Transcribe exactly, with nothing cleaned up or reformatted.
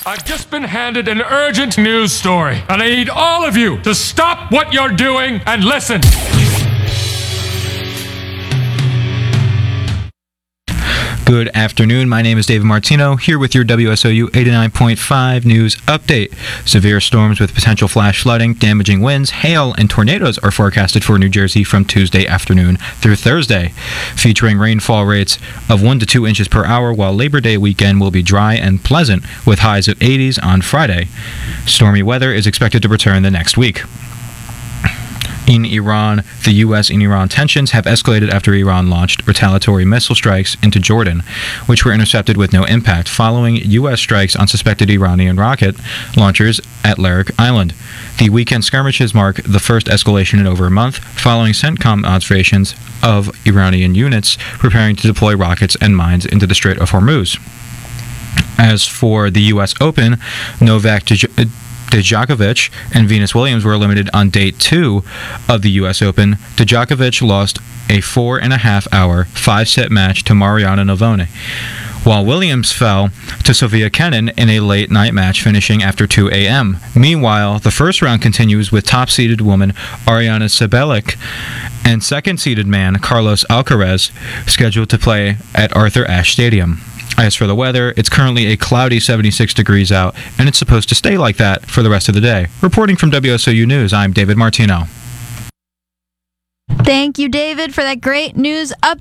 I've just been handed an urgent news story, and I need all of you to stop what you're doing and listen. Good afternoon. My name is David Martino, here with your W S O U eighty-nine point five news update. Severe storms with potential flash flooding, damaging winds, hail, and tornadoes are forecasted for New Jersey from Tuesday afternoon through Thursday, featuring rainfall rates of one to two inches per hour, while Labor Day weekend will be dry and pleasant with highs of eighties on Friday. Stormy weather is expected to return the next week. In Iran, the U S and Iran tensions have escalated after Iran launched retaliatory missile strikes into Jordan, which were intercepted with no impact, following U S strikes on suspected Iranian rocket launchers at Larak Island. The weekend skirmishes mark the first escalation in over a month, following CENTCOM observations of Iranian units preparing to deploy rockets and mines into the Strait of Hormuz. As for the U S Open, Novak Djokovic Djokovic and Venus Williams were eliminated on day two of the U S Open. Djokovic lost a four and a half hour, five-set match to Mariana Novone, while Williams fell to Sofia Kenin in a late-night match, finishing after two a.m. Meanwhile, the first round continues with top-seeded woman Ariana Sabalenka and second-seeded man Carlos Alcaraz scheduled to play at Arthur Ashe Stadium. As for the weather, it's currently a cloudy seventy-six degrees out, and it's supposed to stay like that for the rest of the day. Reporting from W S O U News, I'm David Martino. Thank you, David, for that great news update.